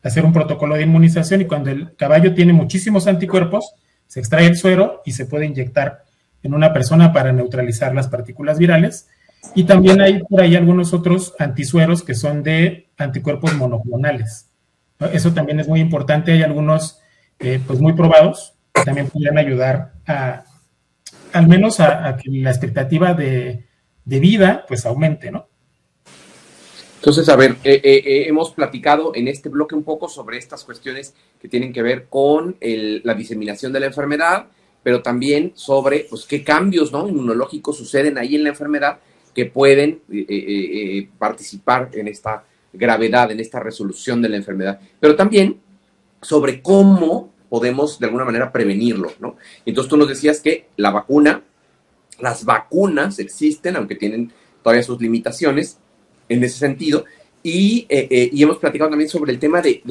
hacer un protocolo de inmunización y cuando el caballo tiene muchísimos anticuerpos, se extrae el suero y se puede inyectar en una persona para neutralizar las partículas virales. Y también hay por ahí algunos otros antisueros que son de anticuerpos monoclonales. Eso también es muy importante. Hay algunos pues muy probados que también podrían ayudar al menos a que la expectativa de vida pues aumente, ¿no? Entonces, a ver, hemos platicado en este bloque un poco sobre estas cuestiones que tienen que ver con la diseminación de la enfermedad, pero también sobre pues, qué cambios, ¿no?, inmunológicos suceden ahí en la enfermedad que pueden participar en esta gravedad, en esta resolución de la enfermedad, pero también sobre cómo podemos de alguna manera prevenirlo, ¿no? Entonces tú nos decías que las vacunas existen, aunque tienen todavía sus limitaciones en ese sentido, y hemos platicado también sobre el tema de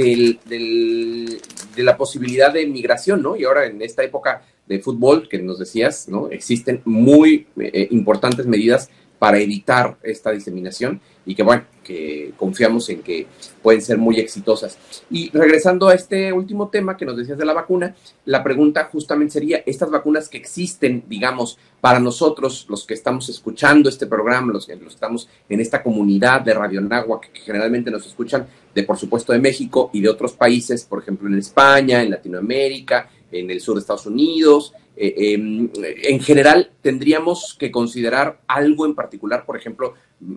la posibilidad de migración, ¿no? Y ahora en esta época de fútbol que nos decías, ¿no?, existen muy importantes medidas para evitar esta diseminación y que, bueno, que confiamos en que pueden ser muy exitosas. Y regresando a este último tema que nos decías de la vacuna, la pregunta justamente sería, estas vacunas que existen, digamos, para nosotros, los que estamos escuchando este programa, los que estamos en esta comunidad de Radio Anáhuac, que generalmente nos escuchan de, por supuesto, de México y de otros países, por ejemplo, en España, en Latinoamérica, en el sur de Estados Unidos, en general, tendríamos que considerar algo en particular, por ejemplo,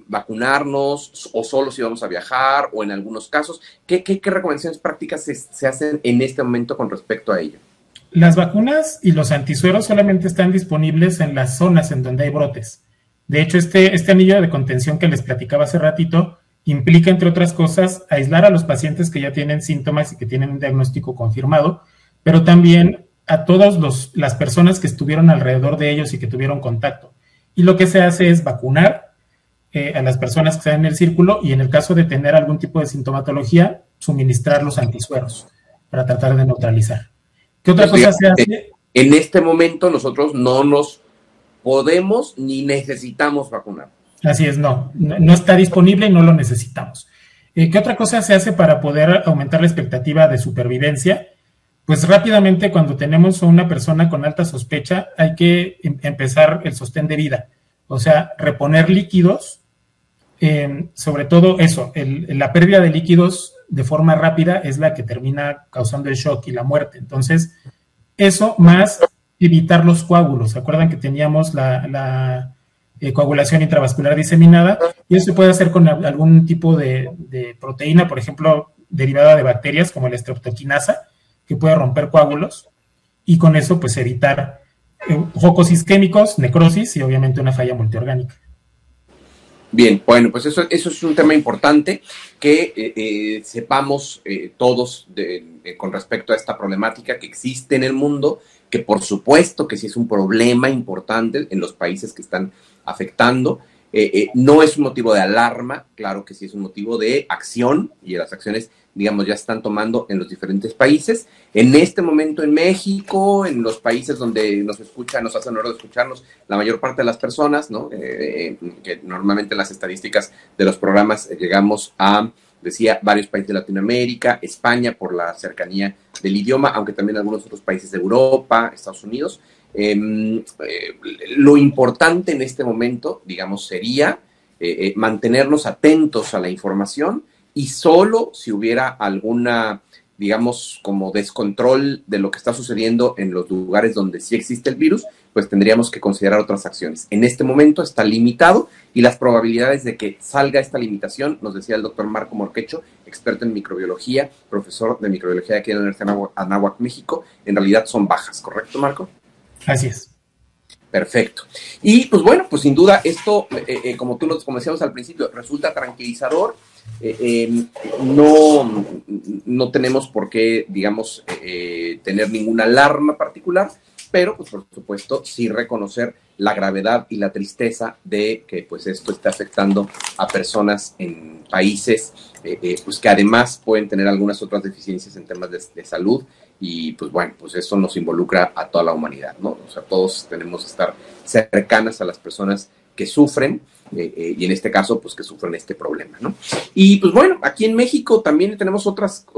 vacunarnos o solo si vamos a viajar o en algunos casos. ¿Qué recomendaciones prácticas se hacen en este momento con respecto a ello? Las vacunas y los antisueros solamente están disponibles en las zonas en donde hay brotes. De hecho, este anillo de contención que les platicaba hace ratito implica, entre otras cosas, aislar a los pacientes que ya tienen síntomas y que tienen un diagnóstico confirmado, pero también a todas las personas que estuvieron alrededor de ellos y que tuvieron contacto. Y lo que se hace es vacunar a las personas que están en el círculo y en el caso de tener algún tipo de sintomatología, suministrar los antisueros para tratar de neutralizar. ¿Qué otra cosa se hace? En este momento nosotros no nos podemos ni necesitamos vacunar. Así es, no está disponible y no lo necesitamos. ¿Qué otra cosa se hace para poder aumentar la expectativa de supervivencia? Pues rápidamente, cuando tenemos a una persona con alta sospecha, hay que empezar el sostén de vida, o sea, reponer líquidos, sobre todo eso, la pérdida de líquidos de forma rápida es la que termina causando el shock y la muerte. Entonces, eso más evitar los coágulos. ¿Se acuerdan que teníamos la coagulación intravascular diseminada? Y eso se puede hacer con algún tipo de proteína, por ejemplo, derivada de bacterias, como la streptoquinasa, que puede romper coágulos, y con eso pues evitar focos isquémicos, necrosis y obviamente una falla multiorgánica. Bien, bueno, pues eso es un tema importante que sepamos todos con respecto a esta problemática que existe en el mundo, que por supuesto que sí es un problema importante en los países que están afectando. No es un motivo de alarma, claro que sí es un motivo de acción, y las acciones, digamos, ya están tomando en los diferentes países. En este momento en México, en los países donde nos escuchan, nos hacen honor de escucharnos la mayor parte de las personas, ¿no? Que normalmente en las estadísticas de los programas llegamos a, decía, varios países de Latinoamérica, España por la cercanía del idioma, aunque también algunos otros países de Europa, Estados Unidos. Lo importante en este momento, digamos, sería mantenernos atentos a la información y solo si hubiera alguna, digamos, como descontrol de lo que está sucediendo en los lugares donde sí existe el virus, pues tendríamos que considerar otras acciones. En este momento está limitado y las probabilidades de que salga esta limitación, nos decía el doctor Marco Morquecho, experto en microbiología, profesor de microbiología aquí en la Universidad de Anáhuac, México, en realidad son bajas, ¿correcto, Marco? Así es. Perfecto. Y pues bueno, pues sin duda esto, como decíamos al principio, resulta tranquilizador. No tenemos por qué, digamos, tener ninguna alarma particular, pero pues por supuesto sí reconocer la gravedad y la tristeza de que pues esto está afectando a personas en países pues que además pueden tener algunas otras deficiencias en temas de salud. Y pues bueno, pues eso nos involucra a toda la humanidad, ¿no? O sea, todos tenemos que estar cercanas a las personas que sufren, y en este caso, pues que sufren este problema, ¿no? Y pues bueno, aquí en México también tenemos otras